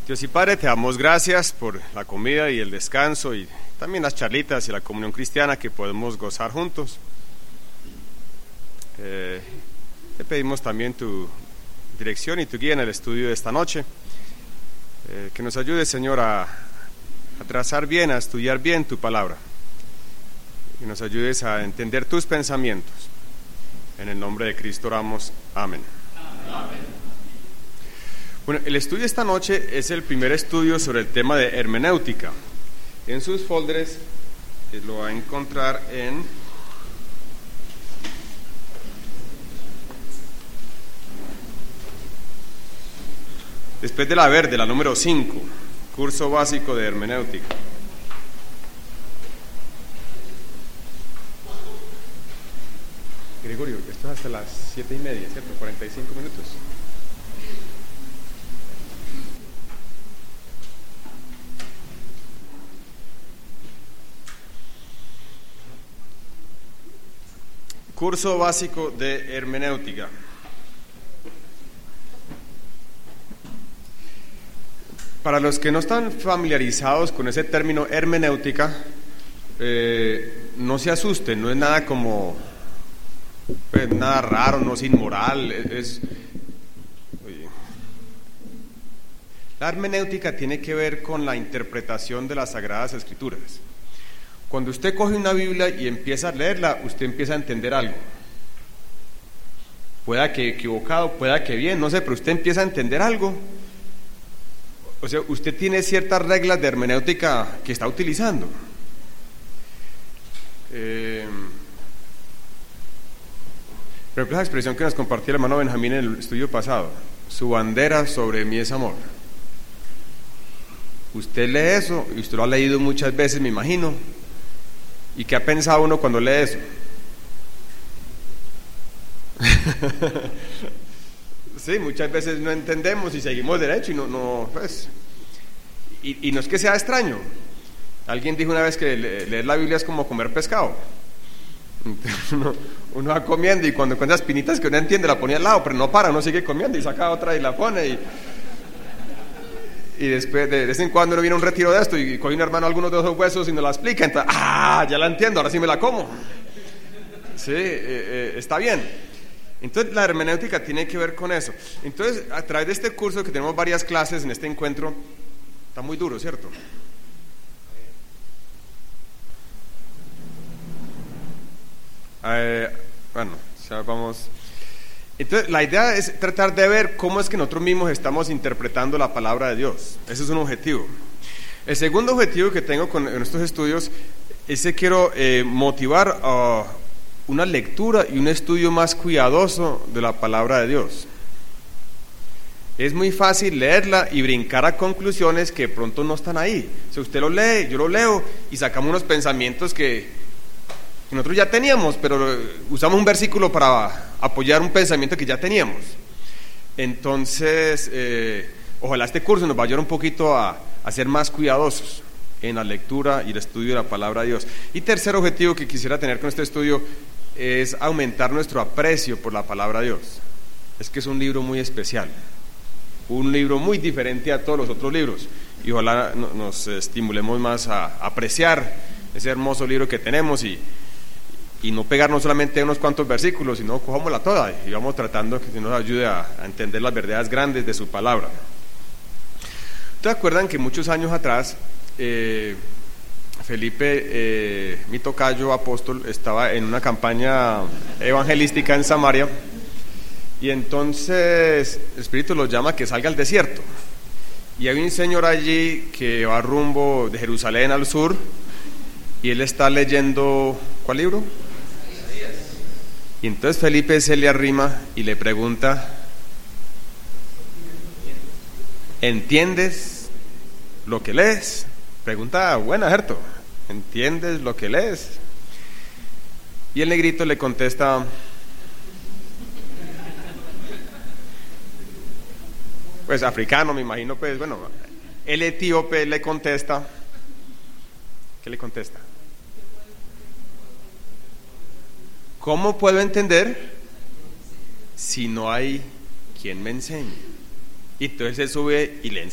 Dios y Padre, te damos gracias por la comida y el descanso y también las charlitas y la comunión cristiana que podemos gozar juntos. Te pedimos también tu dirección y tu guía en el estudio de esta noche. Que nos ayude, Señor, a trazar bien, a estudiar bien tu palabra. Que nos ayudes a entender tus pensamientos. En el nombre de Cristo oramos. Amén. Amén. Bueno, el estudio de esta noche es el primer estudio sobre el tema de hermenéutica. En sus folders lo va a encontrar después de la verde, la número 5, curso básico de hermenéutica. Gregorio, esto es hasta las 7:30, ¿cierto? 45 minutos. Curso básico de hermenéutica. Para los que no están familiarizados con ese término hermenéutica, no se asusten, no es nada como nada raro, no es inmoral, la hermenéutica tiene que ver con la interpretación de las Sagradas Escrituras. Cuando usted coge una Biblia y empieza a leerla, usted empieza a entender algo. Pueda que equivocado, pueda que bien, no sé, pero usted empieza a entender algo. O sea, usted tiene ciertas reglas de hermenéutica que está utilizando. Por ejemplo, la expresión que nos compartió el hermano Benjamín en el estudio pasado: su bandera sobre mí es amor. Usted lee eso, y usted lo ha leído muchas veces, me imagino. ¿Y qué ha pensado uno cuando lee eso? Sí, muchas veces no entendemos y seguimos derecho y no pues. Y no es que sea extraño. Alguien dijo una vez que leer la Biblia es como comer pescado. Uno va comiendo y cuando encuentra espinitas que uno entiende la pone al lado, pero no para, uno sigue comiendo y saca otra y la pone y después de vez en cuando uno viene a un retiro de esto y coge un hermano algunos de esos huesos y nos la explica, entonces, ya la entiendo, ahora sí me la como. Sí, está bien. Entonces la hermenéutica tiene que ver con eso. Entonces, a través de este curso, que tenemos varias clases en este encuentro, está muy duro, ¿cierto? Bueno, ya vamos. Entonces, la idea es tratar de ver cómo es que nosotros mismos estamos interpretando la palabra de Dios. Ese es un objetivo. El segundo objetivo que tengo con estos estudios es que quiero motivar a una lectura y un estudio más cuidadoso de la palabra de Dios. Es muy fácil leerla y brincar a conclusiones que de pronto no están ahí. Si usted lo lee, yo lo leo y sacamos unos pensamientos que nosotros ya teníamos, pero usamos un versículo para apoyar un pensamiento que ya teníamos. Entonces, ojalá este curso nos va a ayudar un poquito a ser más cuidadosos en la lectura y el estudio de la palabra de Dios. Y tercer objetivo que quisiera tener con este estudio es aumentar nuestro aprecio por la palabra de Dios. Es que es un libro muy especial, un libro muy diferente a todos los otros libros, y ojalá nos estimulemos más a apreciar ese hermoso libro que tenemos y no pegarnos solamente unos cuantos versículos, sino cojámosla toda y vamos tratando que nos ayude a entender las verdades grandes de su palabra. ¿Ustedes acuerdan que muchos años atrás Felipe, mi tocayo apóstol, estaba en una campaña evangelística en Samaria, y entonces el Espíritu los llama a que salga al desierto, y hay un señor allí que va rumbo de Jerusalén al sur, y él está leyendo, ¿cuál libro? Y entonces Felipe se le arrima y le pregunta: ¿entiendes lo que lees? Pregunta buena, ¿cierto? ¿Entiendes lo que lees? Y el negrito le contesta, pues africano, me imagino, pues bueno, el etíope le contesta, ¿qué le contesta? ¿Cómo puedo entender si no hay quien me enseñe? Y entonces él sube y le enseña.